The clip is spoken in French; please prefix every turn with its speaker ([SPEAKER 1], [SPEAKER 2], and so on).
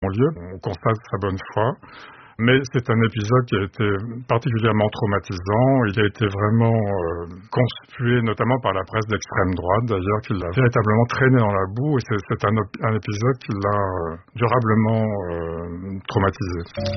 [SPEAKER 1] banlieue. On constate sa bonne foi. Mais c'est un épisode qui a été particulièrement traumatisant et qui a été vraiment conspué notamment par la presse d'extrême droite d'ailleurs, qui l'a véritablement traîné dans la boue, et c'est un épisode qui l'a durablement traumatisé.